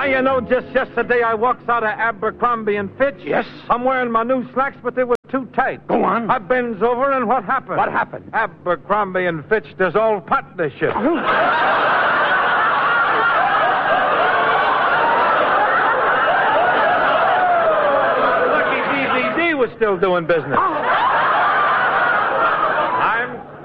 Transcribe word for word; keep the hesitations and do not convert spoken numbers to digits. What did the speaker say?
Why, you know, just yesterday I walks out of Abercrombie and Fitch. Yes? I'm wearing my new slacks, but they were too tight. Go on. I bends over, and what happened? What happened? Abercrombie and Fitch, there's all partnership. Lucky D V D was still doing business.